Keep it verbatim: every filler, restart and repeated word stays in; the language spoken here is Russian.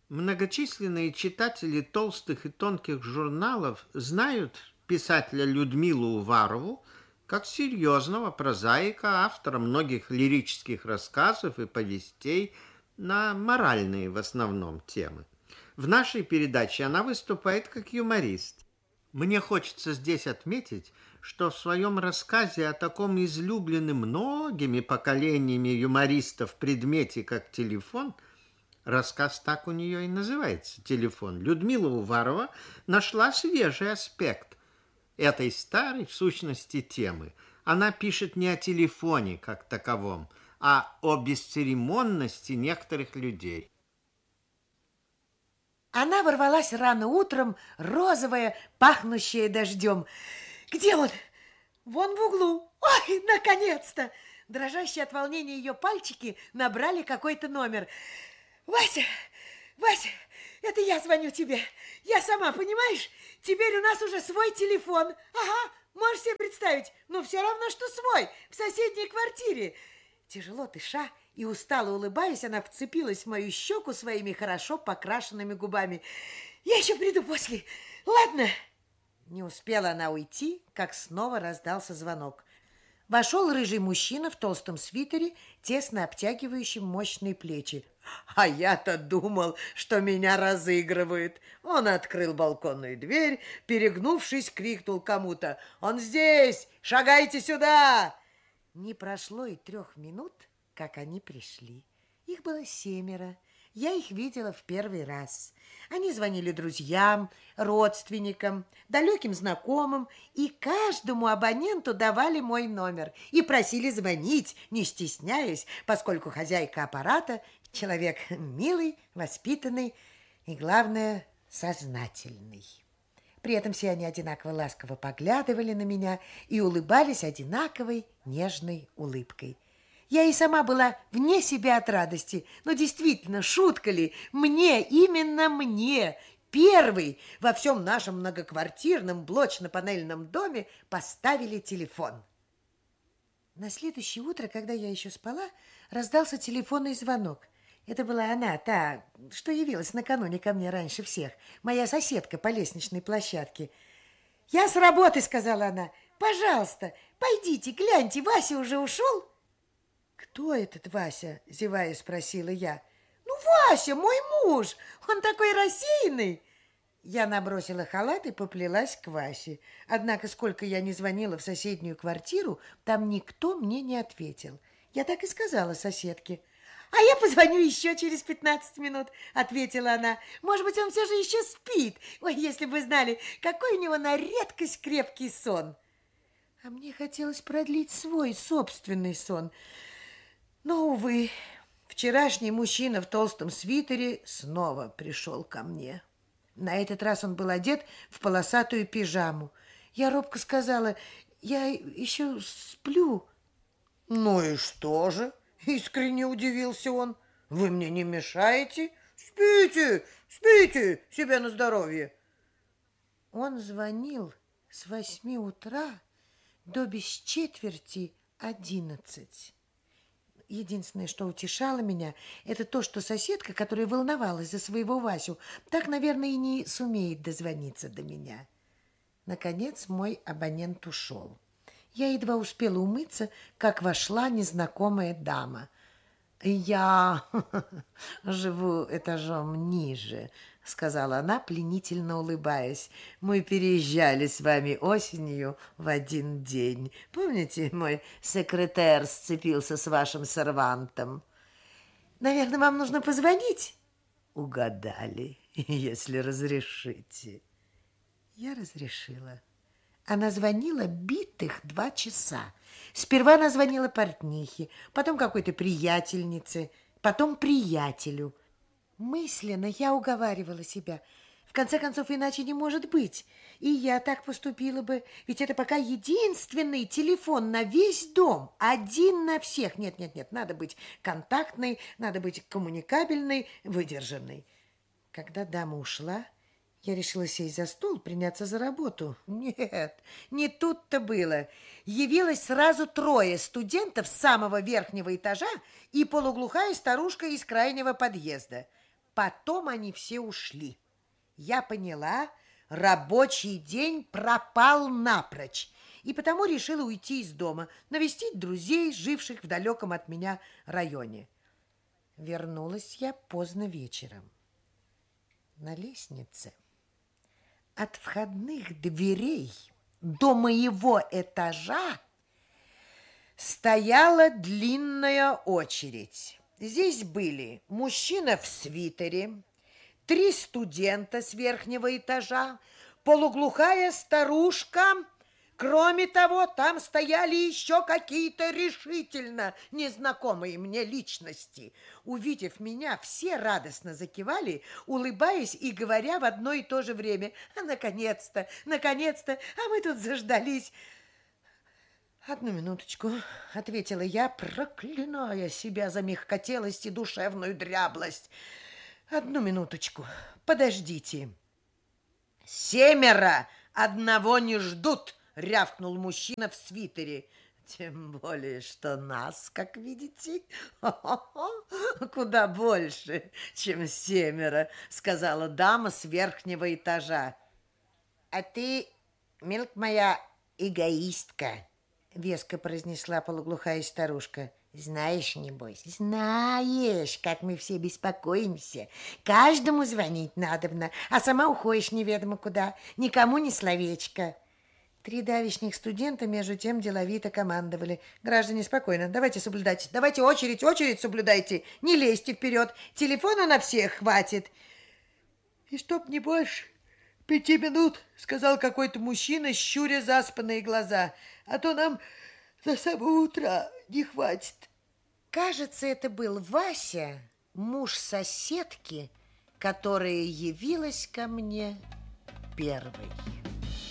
Многочисленные читатели толстых и тонких журналов знают писателя Людмилу Уварову как серьезного прозаика, автора многих лирических рассказов и повестей на моральные в основном темы. В нашей передаче она выступает как юморист. Мне хочется здесь отметить, что в своем рассказе о таком излюбленном многими поколениями юмористов предмете, как телефон, рассказ так у нее и называется «Телефон», Людмила Уварова нашла свежий аспект этой старой, в сущности, темы. Она пишет не о телефоне как таковом, а о бесцеремонности некоторых людей. Она ворвалась рано утром, розовая, пахнущая дождем. Где он? Вон в углу. Ой, наконец-то! Дрожащие от волнения ее пальчики набрали какой-то номер. Вася, Вася, это я звоню тебе. Я сама, понимаешь? Теперь у нас уже свой телефон. Ага, можешь себе представить? Ну, все равно, что свой, в соседней квартире. Тяжело дыша и устало улыбаясь, она вцепилась в мою щеку своими хорошо покрашенными губами. Я еще приду после. Ладно? Не успела она уйти, как снова раздался звонок. Вошел рыжий мужчина в толстом свитере, тесно обтягивающем мощные плечи. А я-то думал, что меня разыгрывают. Он открыл балконную дверь, перегнувшись, крикнул кому-то: «Он здесь! Шагайте сюда!» Не прошло и трех минут, как они пришли. Их было семеро. Я их видела в первый раз. Они звонили друзьям, родственникам, далеким знакомым, и каждому абоненту давали мой номер и просили звонить, не стесняясь, поскольку хозяйка аппарата человек милый, воспитанный и, главное, сознательный. При этом все они одинаково ласково поглядывали на меня и улыбались одинаковой нежной улыбкой. Я и сама была вне себя от радости. Но действительно, шутка ли, мне, именно мне, первый во всем нашем многоквартирном блочно-панельном доме поставили телефон. На следующее утро, когда я еще спала, раздался телефонный звонок. Это была она, та, что явилась накануне ко мне раньше всех, моя соседка по лестничной площадке. «Я с работы», — сказала она. «Пожалуйста, пойдите, гляньте, Вася уже ушел?» «Кто этот Вася?» – зевая спросила я. «Ну, Вася, мой муж, он такой рассеянный». Я набросила халат и поплелась к Васе. Однако, сколько я не звонила в соседнюю квартиру, там никто мне не ответил. Я так и сказала соседке. «А я позвоню еще через пятнадцать минут», – ответила она. «Может быть, он все же еще спит. Ой, если бы знали, какой у него на редкость крепкий сон». А мне хотелось продлить свой собственный сон. Но, увы, вчерашний мужчина в толстом свитере снова пришел ко мне. На этот раз он был одет в полосатую пижаму. Я робко сказала: «Я еще сплю». «Ну и что же?» — искренне удивился он. «Вы мне не мешаете? Спите, спите себе на здоровье». Он звонил с восьми утра до без четверти одиннадцать. Единственное, что утешало меня, это то, что соседка, которая волновалась за своего Васю, так, наверное, и не сумеет дозвониться до меня. Наконец мой абонент ушел. Я едва успела умыться, как вошла незнакомая дама. «Я живу этажом ниже», — сказала она, пленительно улыбаясь. «Мы переезжали с вами осенью в один день. Помните, мой секретарь сцепился с вашим сервантом? Наверное, вам нужно позвонить?» «Угадали, если разрешите». Я разрешила. Она звонила битых два часа. Сперва она звонила портнихе, потом какой-то приятельнице, потом приятелю. Мысленно я уговаривала себя. В конце концов, иначе не может быть. И я так поступила бы, ведь это пока единственный телефон на весь дом, один на всех. Нет, нет, нет, надо быть контактной, надо быть коммуникабельной, выдержанной. Когда дама ушла, я решила сесть за стол, приняться за работу. Нет, не тут-то было. Явилось сразу трое студентов с самого верхнего этажа и полуглухая старушка из крайнего подъезда. потом они все ушли. Я поняла, рабочий день пропал напрочь, и потому решила уйти из дома, навестить друзей, живших в далеком от меня районе. Вернулась я поздно вечером. На лестнице от входных дверей до моего этажа стояла длинная очередь. Здесь были мужчина в свитере, три студента с верхнего этажа, полуглухая старушка. Кроме того, там стояли еще какие-то решительно незнакомые мне личности. Увидев меня, все радостно закивали, улыбаясь и говоря в одно и то же время: «А, наконец-то, наконец-то, а мы тут заждались». «Одну минуточку», — ответила я, проклиная себя за мягкотелость и душевную дряблость. «Одну минуточку, подождите». «Семеро одного не ждут», — рявкнул мужчина в свитере. «Тем более, что нас, как видите, куда больше, чем семеро», — сказала дама с верхнего этажа. «А ты, милк моя, эгоистка», — веско произнесла полуглухая старушка. «Знаешь, небось, знаешь, как мы все беспокоимся. Каждому звонить надобно, а сама уходишь неведомо куда, никому ни словечко». Три давишних студента между тем деловито командовали: «Граждане, спокойно, давайте соблюдать, давайте очередь, очередь соблюдайте, не лезьте вперед, телефона на всех хватит». «И чтоб не больше пяти минут», — сказал какой-то мужчина, щуря заспанные глаза, «а то нам до самого утра не хватит». Кажется, это был Вася, муж соседки, которая явилась ко мне первой.